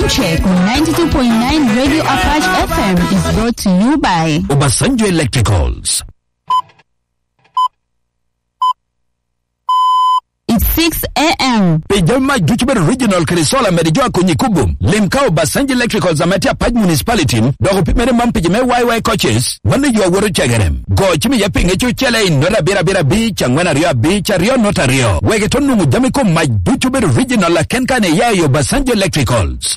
Soundcheck on 92.9 Radio Apache FM is brought to you by Obasanjo Electricals. It's 6 a.m. Pejama Juchber Regional Krisola Medijua Kunyikubum. Limkao Obasanjo Electricals Amatia Paj Municipality. Dogo pimere mampijime YY coaches. Wanda jua woro chagerem. Go chimi yapinge chuchele in Nora Bira Beach and Wana Rio Beach Rio Nota Rio. Wegetonu mujamiko Maj Juchber Regional la Kenkane Yayo Obasanjo Electricals.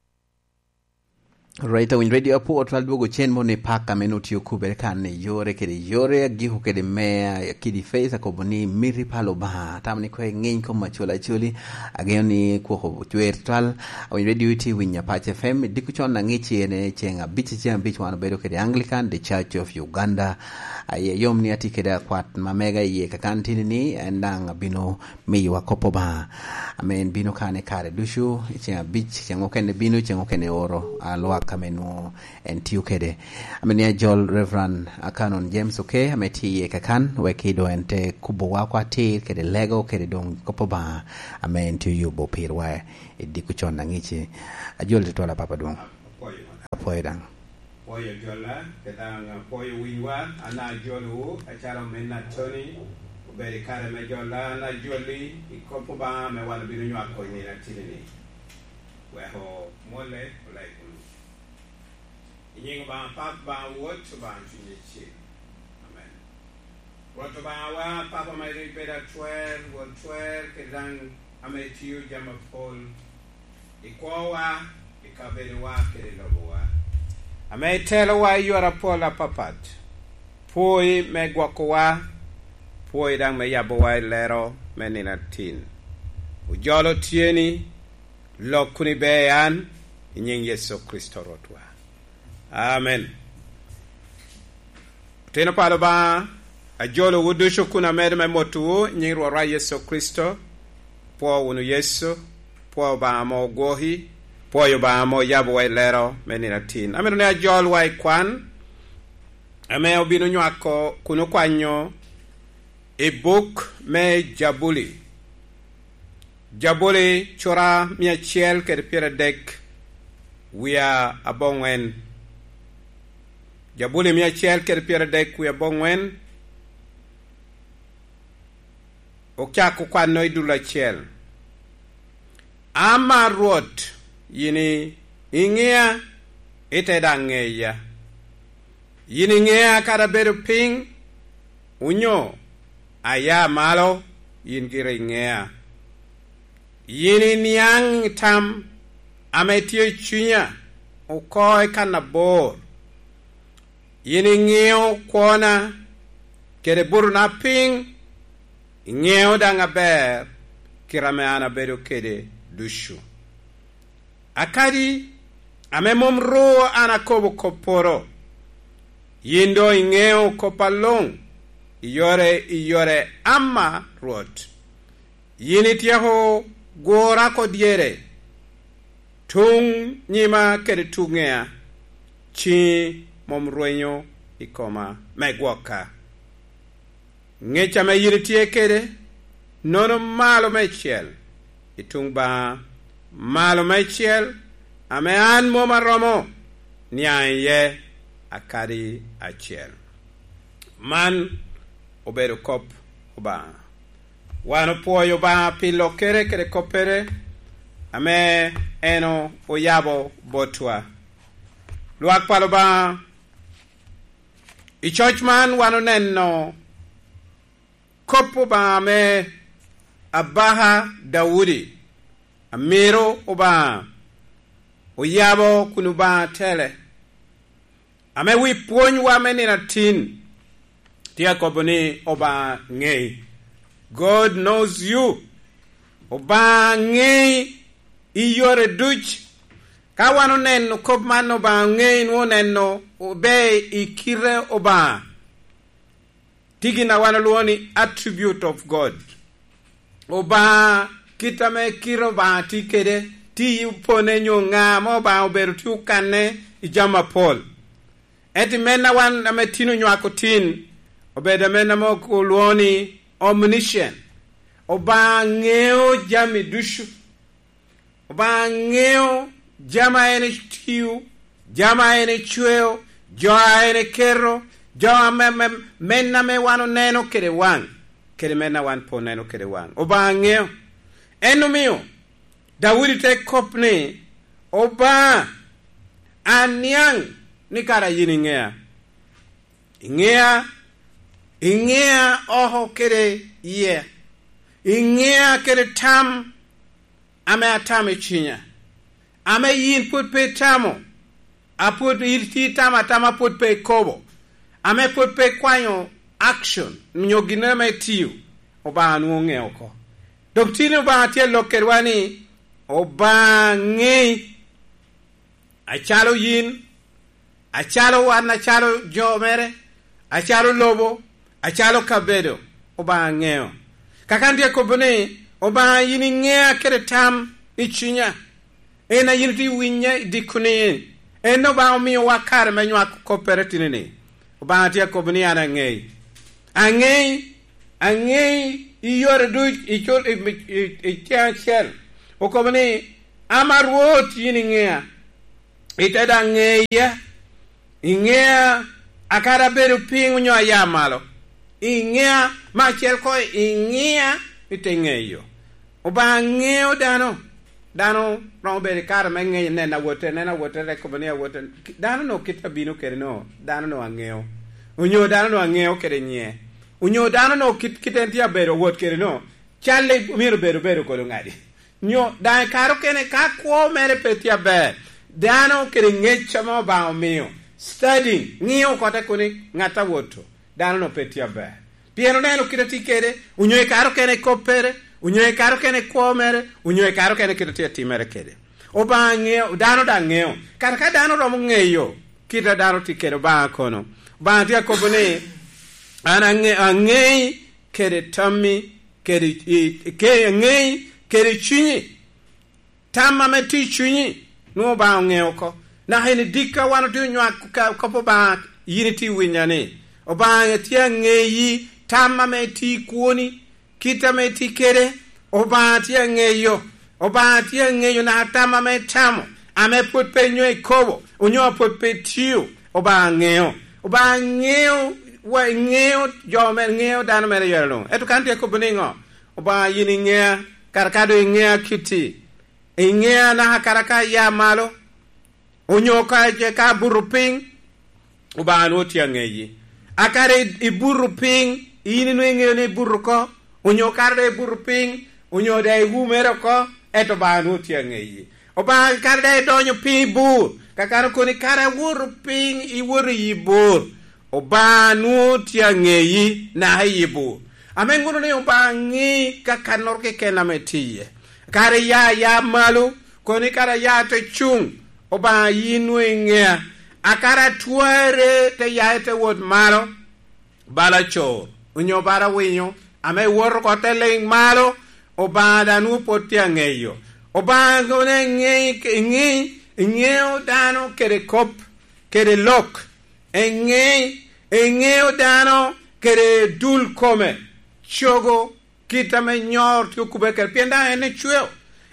Right in radio port walbogo chen mo ne paka menuti okubere kan yore kede yore gihu kede mea kidi face ko boni miri palo ba tamni ko ngin ko machola chuli ageni ko twertal on radio ti winya Apache FM dikuchon na ngichi ne chenga bichi wan bedo kede Anglican the Church of Uganda aye yomni ati kede kwat mamega ye kakantini ni endang bino mi wa kopo ba amen bino kane kare dushu chenga bichi chengo kene bino chengo kene oro alwa kameno entiu kede amenia Joel Reverend Canon James okay ameti ye kakan wekido ente kubo wakwa ti kede lego kede dong kopoba amen to you bo pirwa edikuchon nangichi ajol tola papa dong apoy dang poyo jola kedang poyo wiwa ana jolu achara menna Tony uberi kare me jola na joli ikopoba me wana binu nywa ko ni na tinini weho mole like Ying ba papa ba what ba chinichi. Amen. What ba wa papa mai repeda 12 kedang ametiu jama Paul. Ikwawa ikabelwa kedelowa. Ametelo wa yora Paula papat. Poi megwakowa. Poi dang me yabowa lero menina tin. Ujolo tieni lokuni beyan ying Yesu Kristo rotwa. Amen. Tena palo ba ajolo wudusho kuna medme motu nyirwa ra Yesu Kristo po unu Yesu po ba mo gohi po yo ba mo yabo lero menina tin. Amen ne ajol wai kwan ame obino nywako kuno kwanyo e book me Jabuli chora miachiel kede piera dek wia abongwen Jabuli miachiel kede piera dek wia bongwen okchako kwano idula chiel ama ruot yini ingea iteda ngeya yini ngea kada bedo ping unyo aya malo yin gire ngea yini niang tam ametio chunya ukoi kanabor yini ngeo kona kede buru na ping ngeo danga ber kirame ana bedo kede dushu akadi ame momro ana kobo koporo yindo ngeo kopalong iyore amma rot yini tiaho gora ko diere tung nyima kede tungea chi momruenyo ikoma megwaka ngecha me yiri tie kede nono malo mechiel itung ba malo mechiel ame an moma romo niaye akari achiel man obedo kop oba wano poyo ba pilo kere kopere ame eno oyabo botwa luak palo ba I church man wano neno kopo ba ame abaha Daudi amiro oba oyabo kunuba tele ame wi puonj wa menina tin tia koboni oba ngei God knows you oba ngei iyore duch ka wano neno kop man oba ngei no neno obe ikire oba tigina wano luoni attribute of God oba kitame kiro ba tikede ti upone nyonga mo ba oberu ti ukane ijama Paul eti mena wan ametino nywako tin obeda mena mo luoni omniscient oba ngeo jami dushu oba ngeo jama ene tiu, jama ene chueo, joa ene kero, joa menna me wano neno kere wang, kere menna wan po neno kere wang. Oba ngeo, eno mio, Dawidi te kopne, oba anyang ni kara yini ngea. Ingea oho kere ye. Ingea kere tam ame atame chinya. Ame yin put pe tamo. A put irti tama tama put pe kobo. Ame put pe kwanyo action. Mnyogine me tiu. Oba anu ngeo ko. Doktine oba atie lokerwani. Oba ngei. Achalo yin. Achalo wan, achalo jomere. Achalo lobo. Achalo kabedo. Oba ngeo. Kakandia kobone. Oba yini ngea kere tam ichinya. Ena yini ti winya dikune. Eno ba omi wakare menyo koperetine ne. Oba atia kobone ana ngei. Angei iyore du ichol ichian shell. Okobone amaruot yini ngea. Iteda ngea. Ingea akara beru pingu nyo ayamalo. Ingea machel ko ingea itengeyo. Oba ngeo dano no bere kara menge nena wote rekobania wote. Dano no kita bino kere no. Dano no angeo. Unyo dano no angeo kere nye. Unyo dano no kitentia bero wote kere no. Chale miro bero kolo ngadi. Nyo dano karo kene kakwo mere petia be. Dano kere ngecha mo ba omeo. Studying ngio kote kuni ngata woto dano no petia be piero neno kirati kere unyo karo kene kopere unyo karo kene komere unyo karo kene kirati timere kere oba ngeo dano da ngeo karka dano romo ngeyo kita dano tikere ba kono ba dia kobone ana ngei kere tammi kere ngei kere chinyi tamma meti chinyi no ba ngeo ko na hene dika wano tu nywa kopo ba yiniti winyane oba yatia ngeyi tama meti kuoni kita meti kere oba tia ngeyo na tama metamo ame put pe nywe kobo unyo put pe tiu oba ngeo wa ngeo jome ngeo dano mere yerlo etu kanti ko beningo oba yini ngea karkado ngea kiti ngea na karaka ya malo onyo ka buruping ubano tiangeyi akare iburuping ini nwenge ne buruko onyo karde buruping onyo dai gumero ko eto bano tiangeyi oba karde donyo pibu kakaro koni kara buruping iwuri yibur obano tiangeyi na yibu amengono ne obangi kakanor ke kenametiye kare ya malu koni kara ya te chung oba yinwe ngea akara tuare te yaete wod malo bala cho unyo bara winyo ame wor ko tele malo oba danu potia ngeyo oba ngone ngeo dano kere kop kere lok ngeo dano kere dul kome chogo kita me nyor tu kubeker pienda ene chuo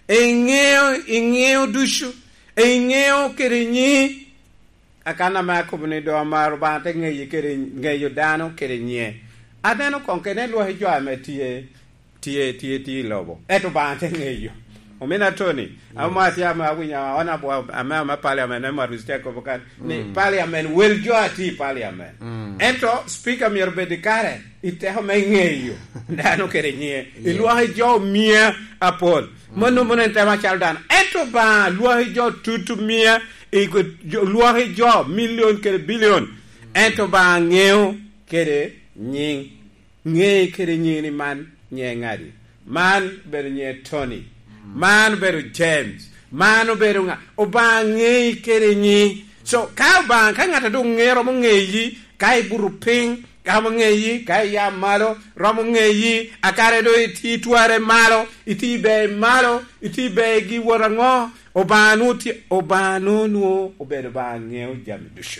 ngeo dushu ngeo kere nyi akana makubune do amaru bante ngeyi kere ngeyo dano kere nye adeno konkene lo hijo ametie tie lobo eto bante ngeyo omena toni amati ama winya ona bo ama parliament ma rustia ko bokan ni parliament wel jo ati parliament eto speaker mi orbedikare ite ho mengeyo dano kere nye lo hijo mia apol mono tema chaldan eto ba lo hijo tutu mia iko lo hijo million kere billion eto ba ngeo kere nying nge kere nyini man nye ngadi man ber nye Tony man beru James mano beru nga obange kere nyi so ka ban ka ngata do ngero mo ngeyi kai buruping ka mo ngeyi kai ya malo romo ngeyi akare do iti tuare malo iti be gi worango obanu no obedo ba ngeo jamdusho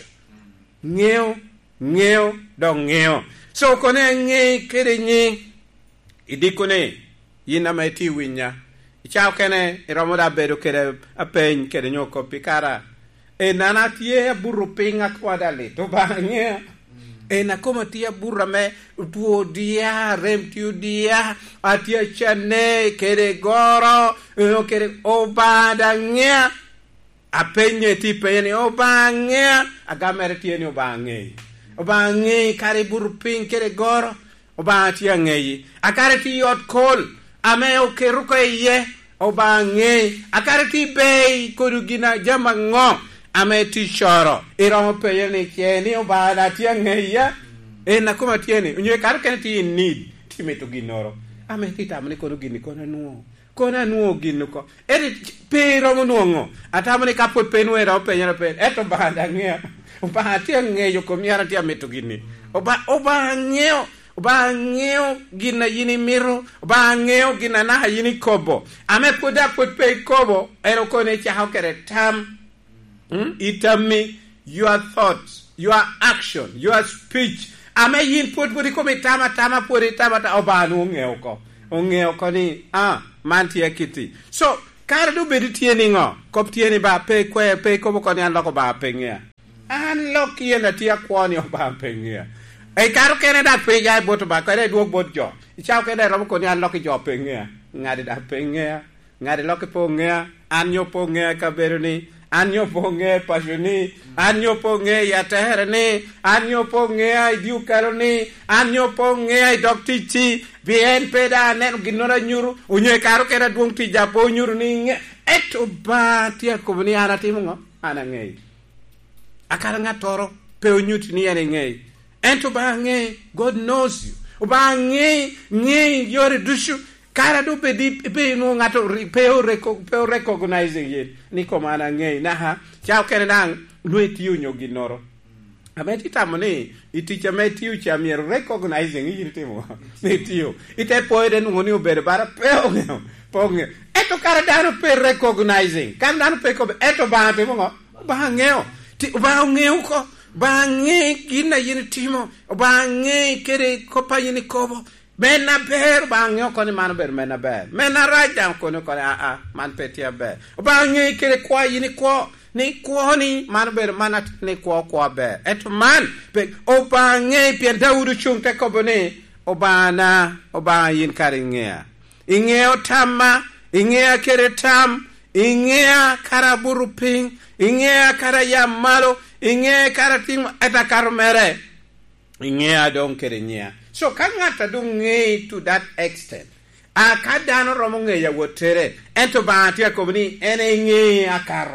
ngeo do ngeo so kone nge kere nyi idikone yina maiti winya Chao kene romo da bedo kede apen kede nyoko pikara nana tie burro pinga kwada le to bange na koma tie burra me tuo dia rem tiu dia atia chane kede goro kede obada nge apenye ti pene obange agamere tie ni obange kare burro ping kede goro obatia ngeyi akare ti yot kol ame o keruko ye obange akare ti bei kodugina jama ngo ame ti choro iromo peye ni kieni obada ti ngeya na kuma tieni unye kar ken ti need ti meto ginoro ame ti tamni kodugini kona nuo ginuko eri pero nuongo atamni kapo penu era peye na pe eto bada ngeya obada ti ngeyo komiara ti meto gini obangeo Obangeo gina yini miro, obangeo gina naha yini kobo. Ame puda putpe kobo, ero kone cha kere tam. Itami, your thoughts, your action, your speech. Ame yin put kome tama puri tama ta obanu ungeo ko. Ungeo ko ni, manti ya kiti. So, kare du bedi tieni ngo, kop tieni ba pe kobo kone anloko ba pengea. Anloki yena tia kwani oba pengea. Karo kene da peja boto ba kare duok bot jo. Ichao kene romo koni an loki jo pengea. Ngade da pengea. Ngade loki pongea. Anyo pongea kaberuni. Anyo pongea pasuni. Anyo pongea yateherni. Anyo pongea idiukaruni. Anyo pongea idoktichi. Bien peda nen ginora nyuru. Unye karo kene duong ti japo nyuru ni nge. Eto ba tia kubuni anatimu ngo. Ana ngei. Akara ngatoro. Peo nyuti ni ane ngei. Ento bange, God knows you. Bange, yore dushu. Kara do pe no ngato peo recognizing it. Ni komana nge naha. Chao kene nang nueti yu nyogi noro. Ameti tamone iticha meti yu cha mier recognizing it timo. Meti yu. Ite poede ngoni ubere bara peo ngeo. Ponge. Eto kara dano pe recognizing. Kan dano pe kobe. Eto bange mo. Bangeo. Ti bangeo ko. Bange gina yini timo bange kere kopa yini kobo mena ber bange ko ni man ber mena raja ko ni ko man petia ber bange kere kwa yini ko ni man ber manat ni kwa ber eto man pe o bange pe Daudu chung te ko bone obana yin karingea ingeo tama ingea kere tam ingea karaburu ping ingea karaya malo inge karating eta karmere inge adon kerenya so kangata do nge to that extent akadano romonge ya wotere ento baati akobni ene nge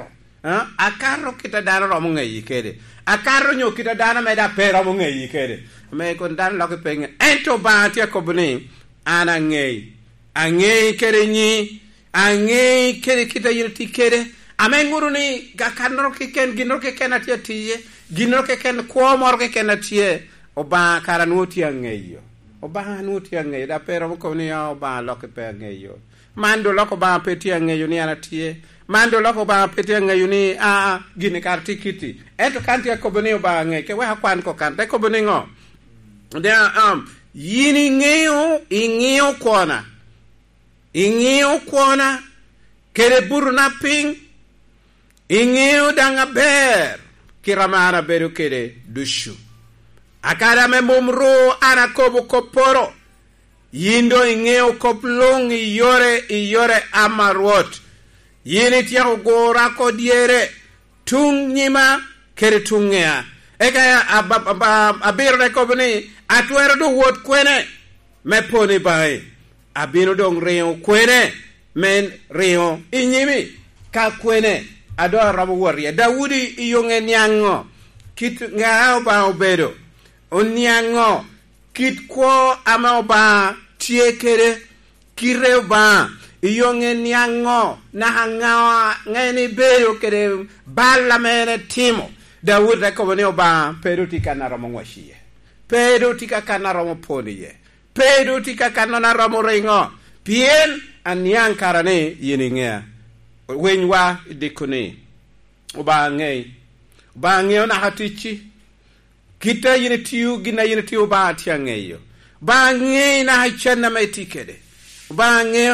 akaro kita dano romonge yikede akaro nyo kita dano meda pero romonge yikede me kon dan loke penge ento baati akobni ana nge kerenyi ange kere kita yirti kere amenguru ni gakanro keken ginro keken atia tiye ginro keken kwomor keken atie oba karanuti angeyo oba nuti angeyo da pero ko ni oba loke pe angeyo mando loko ba peti angeyo ni anatie mando loko ba peti angeyo ni gine kartikiti eto kanti akoboni oba angeyo ke wa kwan ko kan te koboni ngo de yini ngeo ingeo kona kere buruna ping ingeo danga ber kiramara beru kere dushu akara me mumro ana kobo koporo yindo ingeo koplong iyore amarwot yini tia gora ko diere tung nyima kere tungea eka abir kobni atwero do wot kwene me poni bai abino dong reo kwene men reo inyimi ka kwene adora rabo warrior Daudi iyonge nyango kit ngao ba obedo onyango kit ko ama ba tiekere kire ba iyonge nyango na hanga ngeni beyo kere balla mene timo Daudi rekobone oba perutika na ramo ngwashie perutika kana ramo poniye perutika kana na ramo rengo pien anyang karane yiningea wenywa dikune ubange na hatichi kita yinitiu gina ba tiangeyo bange na hachana metikede bange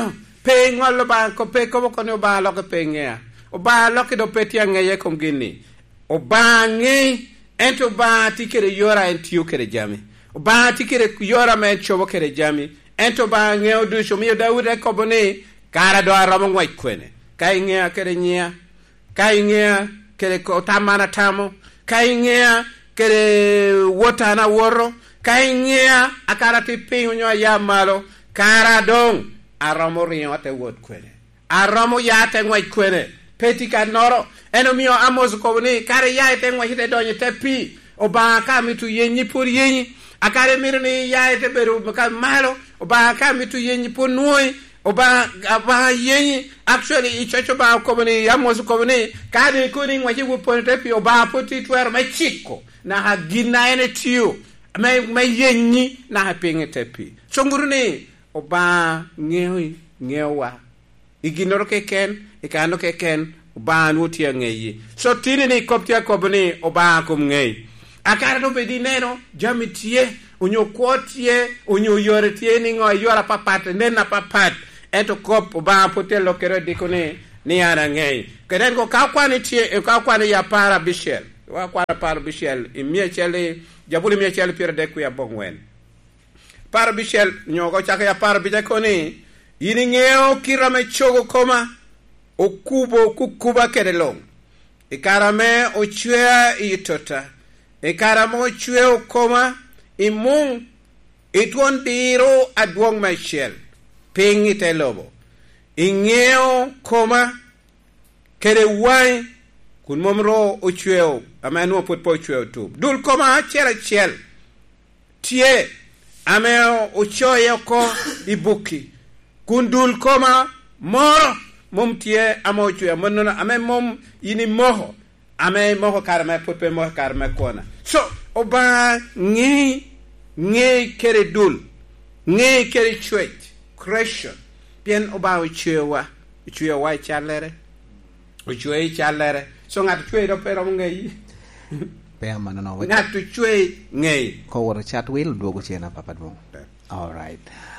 pe ngol ba ko pe ko ko no ba lo ko pe nge o ba lo ke do pe ti nge ye kom gini o ba nge ento ba ti kere yora enti yo kere jami o ba ti kere yora me chobo kere jami ento ba nge o du so mi Daud ko bone kara do aramo ngwai kwene kai nge kere nya kai nge kere ko tamana tamo kai nge kere wota na woro kai nge akara ti pe nyo ya malo kara dong aramo rio te wot kwene aramo ya te ngwai kwene peti ka noro eno mio amos ko ni kare ya te ngwai te donye te pi o ba ka mitu yenyi pur yenyi akare mirni ya te beru ka malo o ba ka mitu yenyi pur nuoi o ba yenyi actually ichocho ba ko ni amos ko ni kare ko ni ngwai wo pon te pi o ba poti twer ma chiko na ha gina ene tiu me yenyi na ha pinge te pi chonguru ni o ba ngewa iginoro keken ikano keken o ba nuti ngeyi so tini ni koptia kobni o ba kum ngei akara do bedi neno jamitie unyo kwotie unyo yoretie ni ngo yora papat nena papat eto kop o ba potelo kero dikone ni ara ngei keden ko kakwani tie kakwani ya para bishel wa kwa para bishel imie chele jabuli mie chele pire de ku ya bongwen para bishel nyogo chaka ya para bijakoni yini ngeo kirame chogo koma okubo kukuba kerelong ikarame ochwea itota ikarame ochwea okoma imung itwon diro adwong machel pingi telobo ingeo koma kere wai kun momro ochwea amanu potpo ochwea tu dul koma chel tie ame ochoye ko ibuki kundul koma moro mom tie amo chue monno ame mom yini moho ame moho karme potpe moho karme kona so oba ngi kere dul ngi kere chwet creation bien oba chue wa chalere so ngat chue do pero ngai pe amana no we ngat chue ngai ko wor chat will dogo chena papa do all right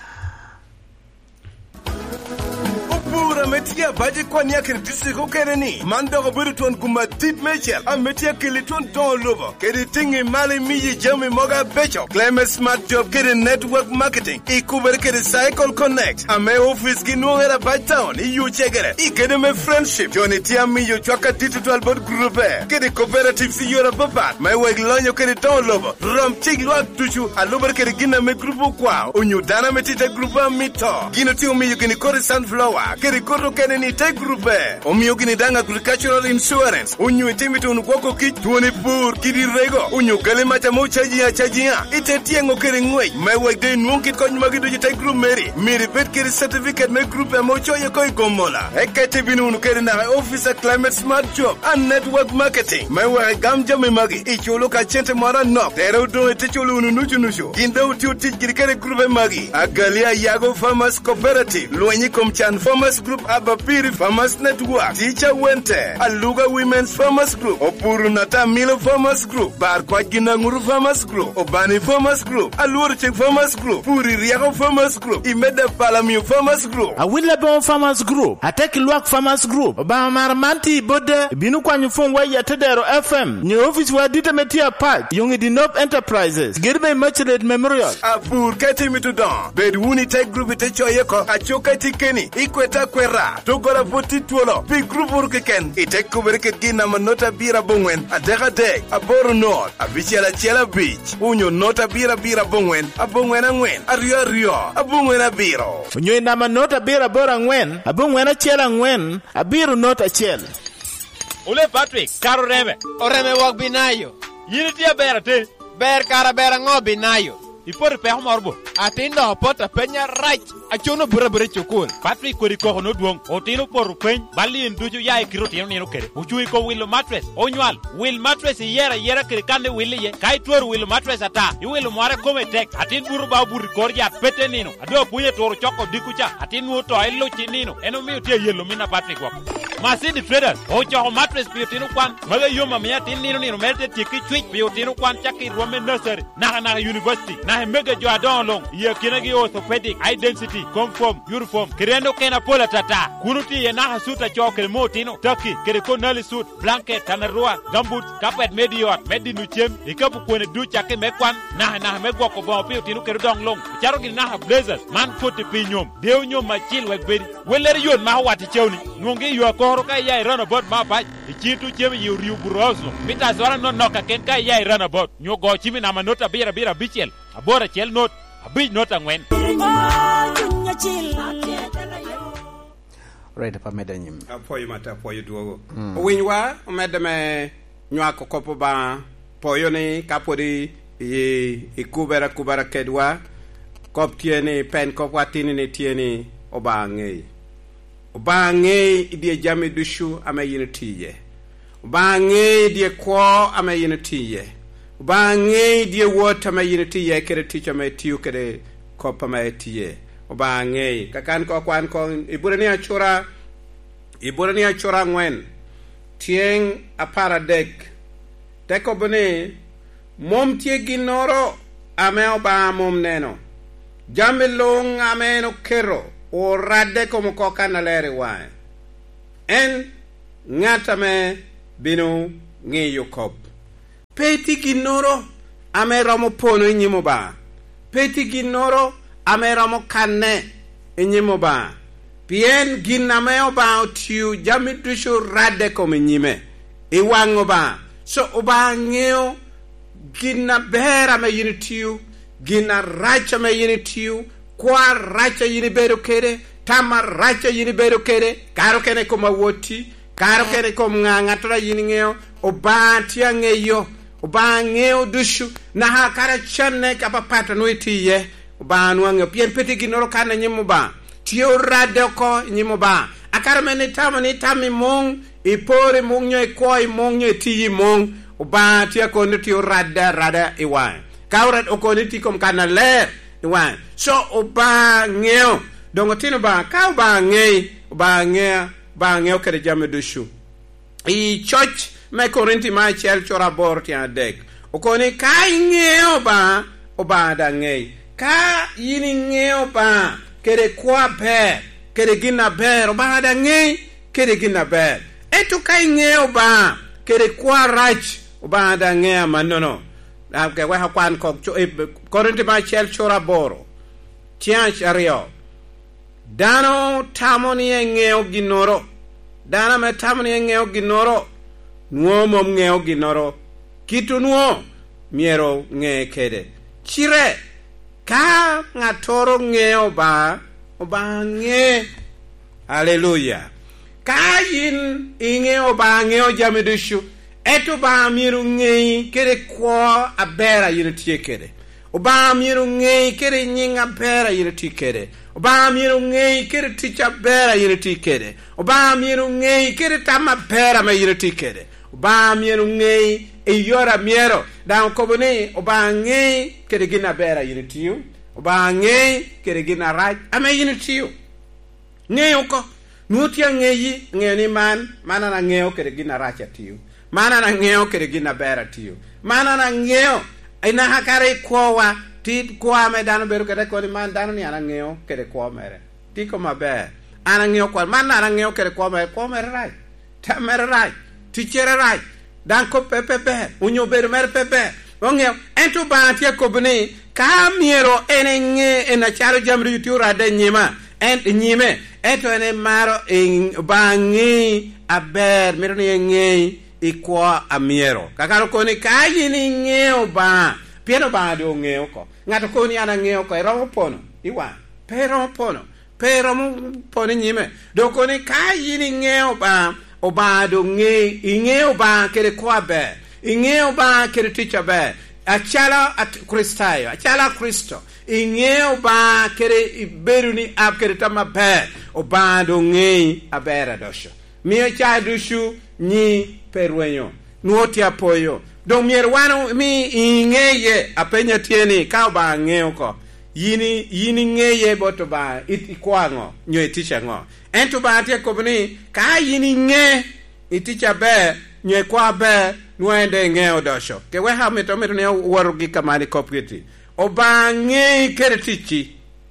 Pura metia baje kwa nyakir disiko kereni mandogo buriton kuma tip mechel a metia kiliton don lobo kedi tingi mali miji jami moga becho claim smart job kedi network marketing ikuber kedi cycle connect ame office ginuera by town iyu chegere ikede me friendship joni tia miyo chwaka digital board group kedi cooperative si yora papat my weg lonyo kedi don lobo rom chiglo tuchu aluber kedi gina me grupu kwa unyu dana metite grupa mito gino tiu miyo gini kori sunflower kedi koto keneni te grupe omiyo gini danga agricultural insurance unyu itimito unukwoko kituoni pur kidi rego unyu kalima chamo chajia ite tiengo kedi ngwey mewek de nuonkit kony magido jite group miri bet kedi certificate me grupe mochoye koi gomola ekete binu unu kedi na officer climate smart job and network marketing mewek gamja me magi ichulo ka chente mara nok tero do ite chulo unu nuchu ginde utiu tich giri kedi grupe magi agalia yago farmers cooperative luenyi komchan farmers group Abapiri Farmers Network, Teacher Wente, Aluga Women's Farmers Group, Opuru Nata Milo Farmers Group, Barkwa Ginanguru Farmers Group, Obani Farmers Group, Alurchik Farmers Group, Puri Riago Farmers Group, Imeda Palamiu Farmers Group, Awilabon Farmers Group, Ateki Luak Farmers Group, Obamaramanti Bode, Binukwanyu Fongwa Yatedero FM, New Office Wadita Metia Park, Young Dinop Enterprises, Girbe Merchant Memorial, Apur Kati Mitudon, Bedwuni Tech Group Itechoyeko, Achoka Tikeni, Ikweta Kwera, Togora Voti Tuolo, Big Group Urkeken, Iteko Berket Gina Manota Bira Bongwen, Adega Deg, Aboru North, Abichela Chela Beach, Unyo Nota Bira Bongwen, Abongwena Ngwen, Rio, Abongwena Biro. Unyo Nama Nota Bira Bora Ngwen, Abongwena Chela Ngwen, Abiru Nota Chel. Ule Patrick, Karo Reme, Oreme Wog Binayo, Yinitia Berate, Ber Kara Bera Ngo Binayo. Ipor pe homorbo atindo pota penya right achono burabure chukul Patrick kori ko no duong otino por pen bali nduju ya ikiroti no kere uchui ko will mattress onyal will mattress yera kere kande will ye kai tor will mattress ata you will more come tek atin buru ba buri korja petenino ado puye tor choko dikucha atin wo to elo chinino eno mi tie yelo mina Patrick wako Masidi Traders ocho mattress piutinu kwan mala yuma miya tin nino melde tiki twitch piutinu kwan chaki rome nursery na university na mega jo adon long ye kinagi orthopedic identity conform uniform kirendo kena pola tata kunuti ye na suta chokel motino taki kere konali suit blanket tanarua gambut carpet mediot medinu chem ikabu kwene du chake mekwan na megwa ko bon piutinu kere dong long charo gi na blazers man foti pinyom deu nyom machil wegberi weler yon ma wati chewni ngongi yo ko ka ya run about ma ba ichitu chem yu riu burozo mita zora no noka ken ka ya run about nyogo chimi na manota bira bichel abora chel not abi nota ngwen right pa medanyim apoyo mata apoyo duogo winwa medame nywako kopo ba poyo ni kapori ikubera kedwa kop tiene pen kop watini ne tiene obange die jame dushu ama yinitiye obange die ko ama yinitiye obange die wota ama yinitiye kere ticha ma tiu kere kop ama tiye obange kakan ko kwan ko iburani achora ngwen tieng apara dek teko bone mom tie ginoro ame oba mom neno jambe long ameno kero o radde como koka na leri wae en ngata me binu ngiyo kop peti ginoro ame ramo pono nyimo ba peti ginoro ame ramo kanne nyimo ba pien giname oba otiu jambe dushu radde como nyime iwango ba so oba ngeo gina bera me yinitiu gina racha me yinitiu kwa racha yini bedo kere tama racha yini bedo kere karo kene koma woti karo kene koma ngangatra yini ngeo obantia ngeyo obangeo dushu na hakara channe kapapata noitiye obanu ngeo pien peti ginoro kana nyimo ba tio rade ko nyimo ba akara mene tama ni tami mong ipore mong nyo koi mong nyo tiyi mong oba tia kono tio rada iwan kaurat okoniti kom kana ler iwan so oba ngeo dongo tino ba ka ba ngeo kere jame dushu I church me korinti ma chel chora bor tia dek okoni ka ngeo ba oba da ngei ka yini ngeo ba kere kwa be kere gina be oba da ngei kere gina be etu ka ngeo ba kere kwa rach oba da ngea manono ke wa hakwan ko korinti ma chel chora boro tia chario dano tamoni ngeo ginoro dana me tamoni ngeo ginoro nuo mom ngeo ginoro kitu nuo miero nge kede chire ka ngatoro ngeo ba oba nge haleluya kayin ingeo ba ngeo jamedushu eto ba miru nge kede kwa abera yinitie kede oba miru nge kede nyinga bera yinitie kede oba miru nge kede ticha bera yinitie kede oba miru nge kede tama bera ma yinitie kede oba miru nge eyora miero dan kobone oba nge kede gina bera yinitie oba nge kede gina raj ama yinitie nge uko nutia ngeyi ngeni mana na ngeo kede gina racha tiu mana na ngeo kede gina bera tiu mana na ngeo ina hakare kowa ti kwa me dano beru kede ko man dano ni ana ngeo kede ko mere ti ko mabe ana ngeo ko mana ana ngeo kede ko mere rai ta mere rai ti chere rai dan ko pepe unyo beru mere pepe ongeo ento ba ti ko bune ka miero enenge ena charo jamri ti ura de nyima ent nyime eto ene maro en bangi aber mero ni ngei ikwa amiero kakaro koni kayi ni ngeo ba pieno ba do ngeo ko ngato koni ana ngeo ko ero pono iwa pero pono nyime do koni kayi ni ngeo ba obado ngeo ba kere kwa be ngeo ba kere ticha be achala at Kristo ingeo ba kere iberuni ab kere tama be obado ngei abera dosho mio cha dushu ni perwenyo nuoti apoyo don mierwano mi ingeye apenya tieni ka ba ngeo ko yini ngeye boto ba itikwango nyo itisha ngo ento ba tie ko ni ka yini nge iticha be nye kwa be nuende nge odosho ke we ha meto ne woro gi kamani kopiti oba nge keretichi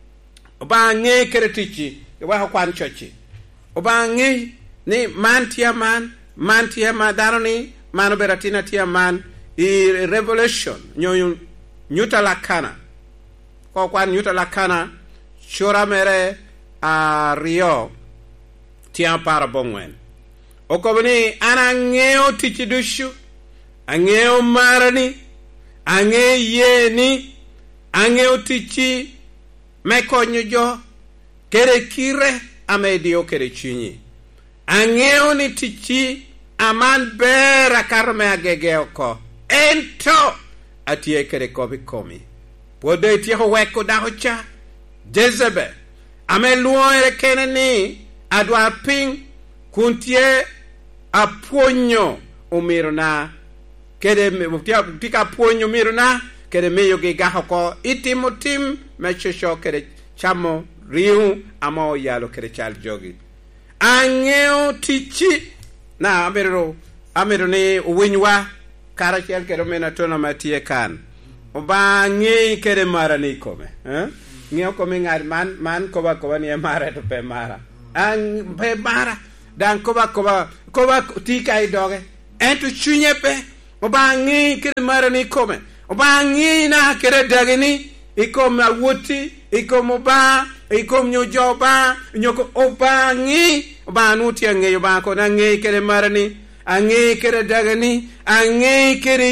ke we ha kwan chochi oba nge ni man tia daroni mano beratina tia man i revelation nyuta lakana ko kwan nyuta lakana chora mere a rio tia para bongwen o ko ni ana ngeo tichidushu angeo marani ange yeni angeo tichi mekonyo jo kere kire amedio kere chinyi angeo ni tichi aman bera karme agegeo ko ento atie kere kobi komi pode tie ho weko dahocha Jezebel ame luoere keneni adwa ping kuntie apuonyo umiruna kede tika puonyo miruna kede meyo ge gahoko itimotim mechosho kede chamo riu amo yalo kede chal jogi angeo tichi na amero ne uwinywa karakel kede mena tona matie kan obangi kede mara ni kome ngeo kome ngar man koba ni mara to pe mara ang pe mara dan koba tika idoge entu chunyepe obangi kede mara ni kome obangi na kede dagini ikom awuti ikom oba ikom nyojoba nyoko obangi obanu tiange yoba ko na nge kede mara ni ange kede dagini ange kede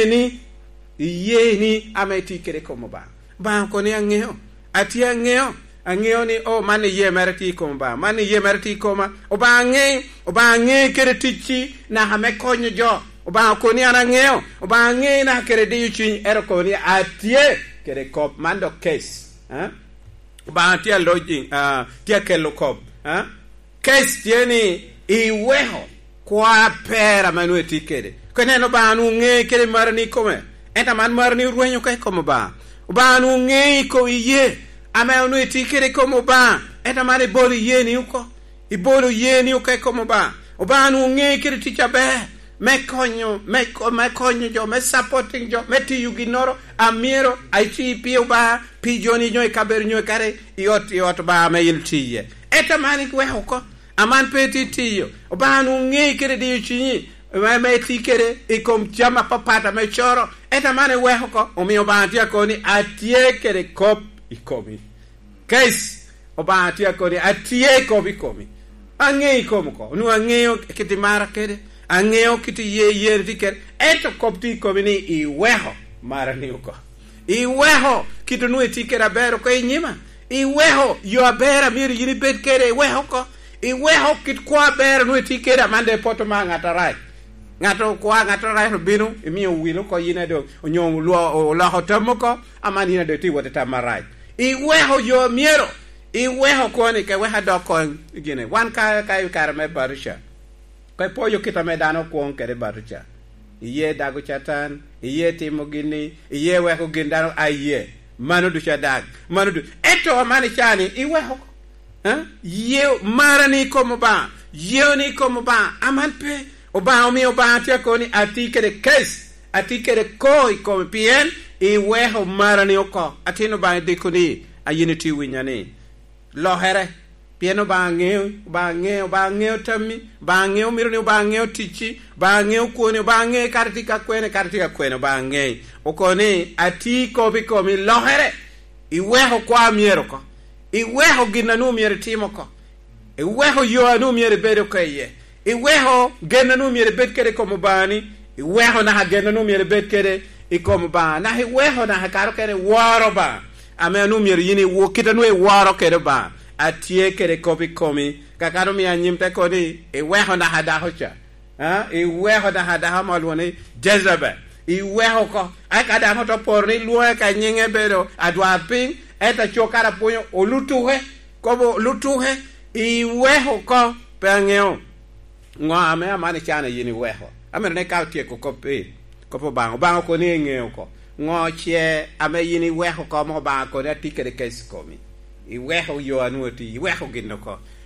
yeni ameti kede komoba ba ko ni angeo ati angeo ni mane ye merati komba mane ye merati koma obange kede tichi na hame konyo jo oba ko ni anangeo obange na kede diuchi ero ko ni atie kede kop mando case oba tia lodging tia kelo kop case tieni iweho kwa pera manu etikede kene no ba nu nge kede marani kome eta man marani ruenyo kai komo ba oba nu nge ko iye ama unu etikede komo ba eta mare boli yeni uko ibolo yeni uko komo ba oba nu nge kede ticha be me konyo jo me supporting jo me ti yuginoro amiero aichi pio ba pijoni nyo kaber nyo kare iot ba me yiltiye eta mani kwe hoko aman peti tiyo oba nu nge kede di chinyi me tikere ikom chama papata me choro eta mani we hoko omi oba atia koni atie kede kop ikomi case oba atia koni atie kop ikomi ange ikomo ko nu angeo kiti mara kede angeo kiti ye tiker eto kopti komini iweho mara ni uko iweho kitu nu etikera bero ko inyima iweho yo abera miri yini bet kere iweho ko iweho kit kwa bero nu etikera mande poto manga tarai ngato rai binu imi wilo ko yina do nyom lo la hotamoko amani na do ti wota tamarai iweho yo miero iweho ko ni ke weha do ko gine wan ka me barisha kai poyo kita medano kuon kere barucha iye dago chatan iye timo gini iye weko gindano aye manudu chadag manudu eto mani chani iwe hoko ye marani komo ba yoni komo ba amanpe oba omi oba atia koni atikere case atikere koi komo pien iwe ho marani oko atino ba dikoni ayiniti winyani lohere pieno bangeo tami bangeo mironi bangeo tichi bangeo kuoni bangeo kartika kwene bangeo okoni ati kobi komi lohere iweho kwa miero ko iweho ginanu miere timo ko iweho yo anu miere bedo kaye iweho genanu miere bedkere komo bani iweho na genanu miere bedkere ikomo ba na iweho na karo kere waro ba ame anu miere yini wo kitanu e waro kere ba atie kere kopi komi kakaro mi anyimte kodi iweho na hadahocha iweho na hadaha malwone Jezebel iweho ko akada hoto porni luo ka nyinge bedo adwa ping eta chokara punyo olutuhe kobo lutuhe iweho ko pengeo ngwa ame amane chana yini weho ame ne ka tie ko kopi kopo bango ko ni ngeo ko ngo che ame yini weho ko mo ba ko da tikere kes komi iweho yo anuoti iweho ginoko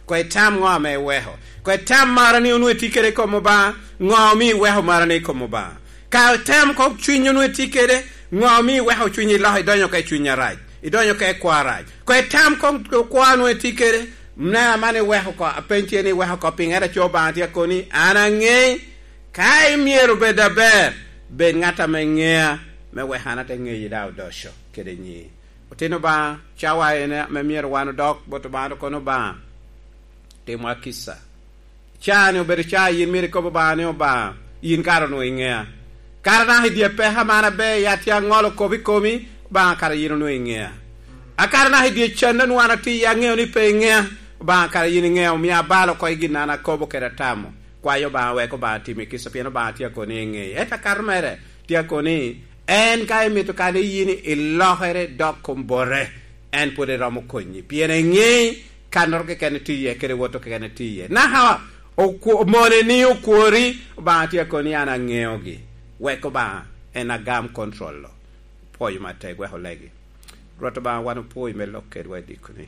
Kwe tam ngome weho. Kwe tam marani unwe tikere komo ba. Ngomi weho marani komo ba. Ka tam ko chwinyi unwe tikere. Ngomi weho chwinyi laho idonyo ke chwinya raj. Idonyo ke kwa raj. Kwe tam ko kwa unwe tikere. Mna mane weho ko apentie ni weho ko pingera choba antia koni. Anange. Kai miero bedaber. Ben ngata mengea. Me wehana te nge yidao dosho. Kede nyi. Utino ba. Chawa ene me miero wano dok. Boto ba kono ba. Temwa kisa. Chani obere cha yin mire ko ba ne ba. Yin karo no ingea. Karana hidie peha mana be yatia ngolo komi ba kara yin no ingea. Akarana hidie chanda no wana ti ya ngeo ni pe ingea ba kara yin ngeo mi abalo ko igina na kobo kera tamo. Kwa yo ba we ko ba timi kisa piano ba tia ko ni ngea. Eta karmere tia ko ni en kai mitu kane yin ilohere dok kombore en pode ramo konyi. Piene ngea kanor ke kene tiye kere woto ke kene tiye na ha o mone ni o kuori ba tia koni ana ngeogi weko ba en agam control lo poi mate gwe holegi roto ba wanu poi me lokke we dikuni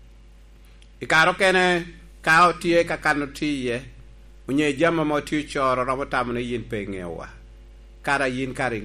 ikaro kene ka otie ka kano tiye unye jama mo ti choro robo tamne yin pe ngewa kara yin kari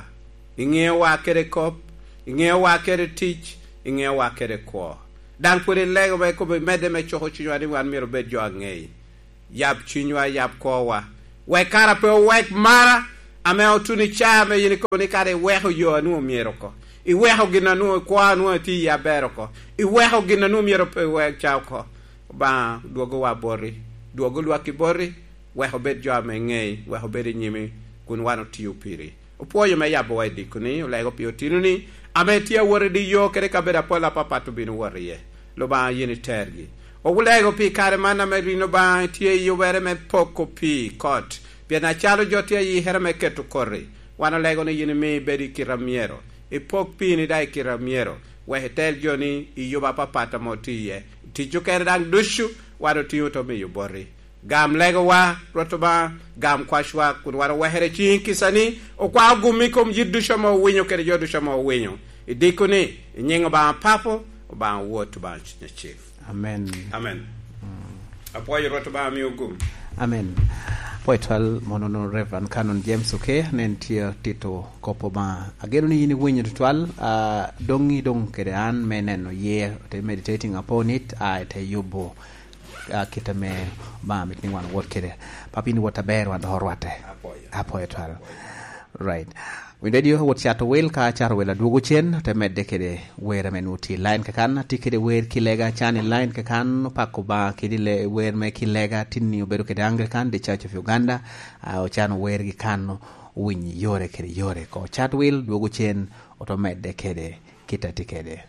ngewa kere kop ngewa kere teach ngewa kere ko dan pure lego be ko be mede me choho chinywa ni wan miro be jo ngei yap chinywa yap kowa we kara pe wek mara ame otuni cha me yini ko ni kare weho yo nu miro ko I weho gina nu kwa nu ti ya bero ko I weho gina nu miro pe wek cha ko ba duogo wa bori duogo lwa ki bori weho be jo me ngei weho be nyimi kun wano ti upiri opoyo me yabo wa dikuni lego pi otinuni ame tia wore di yo kere kabeda pola papa to binu wore lo ba yini tergi o wulego pi kare mana me rino ba tia yo were me poko pi kot pi na chalo jotia yi herme ketu korri wana lego ni yini me bedi kiramiero I pok pi ni dai kiramiero we hetel joni I yo ba papa ta motiye ti jukere dang dushu wado tiyo to me yo bori gam lego wa rotoba gam kwashwa kun wara wahere chi kisani o kwa gumi kom yiddu shamo winyo kere jodu shamo winyo idikuni nyinga ba papo ba wotu ba chief amen apoyo rotoba mi ogum amen poital monono reverend canon James nentia tito kopo ba agero ni winyo twal dongi dong kere an meneno ye te meditating upon it te yubo kitame ba mitni wan wot kede papini wota ber wan horwate apoyo twal right windedio wot chato wel ka charo wela dugo chen te medde kede wera menuti line ka kan tikede wer kilega chani line ka kan pakko ba kidile wer me kilega tinni obedo kede Anglican the Church of Uganda o chano wer gi kanno winyi yore kede yore ko chat wel dugo chen oto medde kede kitati kede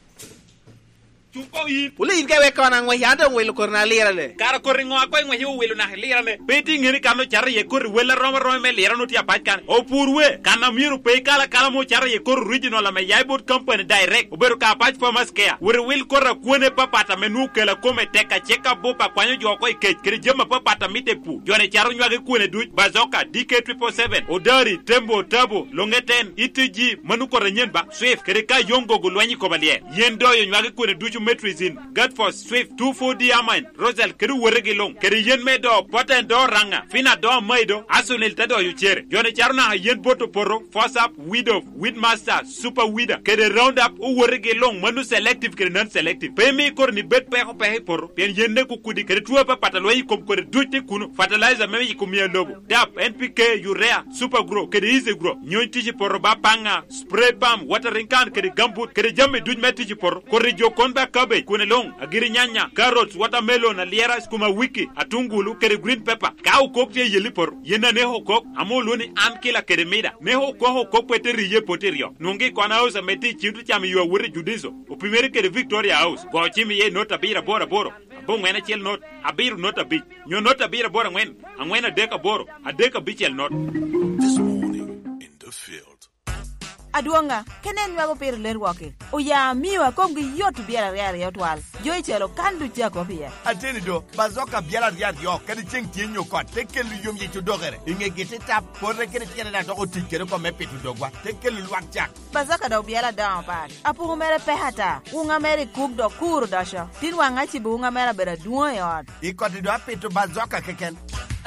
Uli inke weka na ngwe yanda ngwe lukor na lira le. Kara kori ngwa kwe ngwe hiu welu na lira le. Peti ngini kano chara ye kori wela roma me lira no tia pachkan. O purwe kana miru pe kala mo chara ye kori original me yaibot company direct. Uberu ka pach farmers care. Were wil kora kuone papata menu kela kome teka cheka bopa kwanyo joko ikech. Kiri jema papata mite pu. Jone charo nyage kuone duj bazoka DK777. Odari tembo tabo longeten itg manu kora nyenba swift kiri ka yongo gulwanyi kobalie. Yendo yo nyage kuone duj Metrizin, Godforce, Swift, 24D Amine, Rosel, Keru Weregilong, Keri Yen Medo, Poten Do Ranga, Fina Do Maido, Asunil Tado Yuchere, Yone Charna, Yen Boto Poro, Force Up, Widow, Weedmaster, Super Weeder, Keri Roundup, Uweregilong, Manu Selective, Keri Non-Selective, Pemi Korni Bet Peho Pehe Poro, Pien Yende Kukudi, Keri Tuapa Pataloi Kum Kore Dute Kunu, Fertilizer Memi Kumia Lobo, DAP, NPK, Urea, Super Grow, Keri Easy Grow, Nyon Tiji Poro Bapanga, Spray Palm, Watering Can, Keri Gambut, Keri Jame Duj Metiji Poro, Kori Jokonba Cabbage, kunelong, agiri nyanya, carrots, watermelon, aliera, skuma wiki, atungulu, kere green pepper, kau kok ye yelipor, yena neho kok, amoluni ankila kere mida, neho koho kok peteri ye poterio, nungi kwana house meti chintu chami yuwa wuri judizo, upimeri kere Victoria House, kwa chimi ye nota bira bora boro, abong wena chel not, abiru nota bich, nyo nota bira bora ngwen, angwena deka boro, adeka bichel not. This morning in the field. Aduanga, kenen wago per ler wake. O ya miwa kom gi yotu biara riari yotwal. Joy chelo kandu jako pia. Ateni do, bazoka biara riari yo, kadi cheng tienyo kwa, teke lu yum yitu dogere. Inge gete tap, porre kene tiene na doko tikere kwa mepe tu dogwa, teke lu luak jak. Bazoka do biara down pad. Apu humere pehata, unga mere kuk do kuru dasha. Tin wanga chibu unga mere bera duwa yod. Iko di do apetu bazoka keken.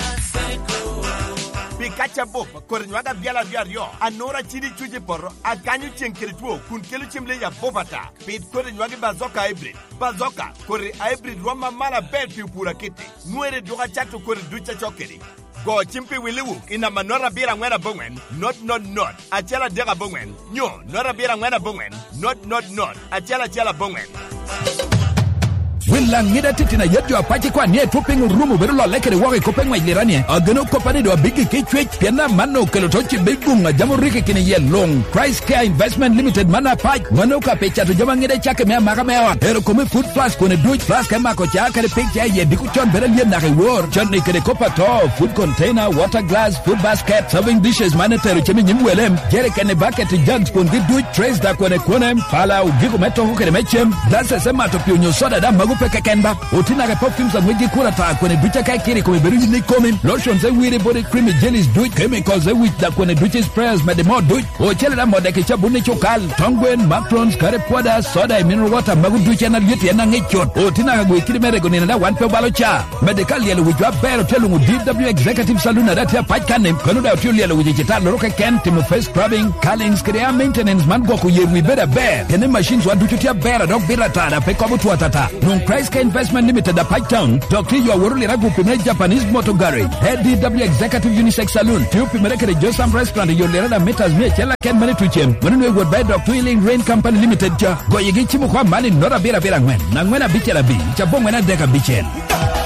Pikacha bop, korinwaga biala biario, anora chini chuje porro, akanyu chenkeritwo, kun kelu chimle ya bopata. Pit korinwagi bazoka hybrid. Bazoka, kori hybrid roma mala bel pura kiti. Nuere doga chatu kori ducha chokeri. Go chimpi wiliwu, ina manora bira ngwena bongwen, not, achela dega bongwen. Nyo, nora bira ngwena bongwen, not, achela bongwen. Willa ngida titina yadjo apache kwa nie tuping rumu berulo lekere wake kopeng wa ilirani agano kopani do bigi kichwech piana mano kelotochi bigunga jamurike kini ye long Price Care Investment Limited mana pach mano ka pecha to jama ngida chake mea maka mea ero kome food plus kone duch plus kema kocha kare picture ye diku chon bere liye na reward chon kere kopa to food container water glass food basket serving dishes manetero chemi nyimwelem jere kene bucket jugs kundi duch trays da kone pala ugiku meto hukere mechem dase sema to pionyo soda da magu peke kenba otina ke perfumes and wiji kura ta kone ducha kai kiri kome beru ni komi lotions e wiri body creamy jellies duch chemicals e wich da kone ducha sprayers mede mo duch o chele da mode ke chabune chokal tongwen macrons kare poda soda e mineral water magu ducha na yeti na ngechot otina ke gwe kiri mere goni na one pe balo cha medical yelo wijwa bero telu mu DW executive saloon da tia pachkane kono da tulu yelo wiji chita loroke ken timo face scrubbing cleaning crea maintenance man goku ye we better bear kene machines wa ducha tia bear dog birata da pe kobu tuatata non Price Care Investment Limited at Pike Dr. Yuawuruli Ragu Pime Japanese Motor Garage, Head DW Executive Unisex Saloon, Tupi Mereke Josam Restaurant, Yolera Metas Me, Chela Ken Manituchem, when we would buy Dr. Wheeling Rain Company Limited, Goyigi Chimukwa Mali, Nora Bira Birangwen, Nangwena Bichela B, Chabongwena Deka Bichel.